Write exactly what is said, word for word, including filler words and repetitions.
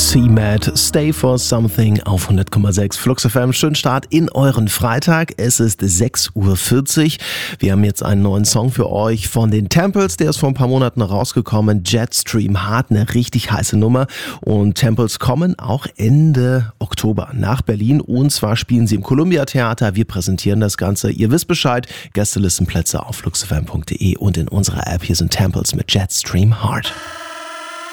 C-Mad, Stay for Something auf hundert Komma sechs Flux F M. Schönen Start in euren Freitag. Es ist sechs Uhr vierzig. Wir haben jetzt einen neuen Song für euch von den Temples. Der ist vor ein paar Monaten rausgekommen. Jetstream Heart, eine richtig heiße Nummer. Und Temples kommen auch Ende Oktober nach Berlin. Und zwar spielen sie im Columbia Theater. Wir präsentieren das Ganze. Ihr wisst Bescheid. Gästelistenplätze auf flux f m punkt d e und in unserer App. Hier sind Temples mit Jetstream Heart.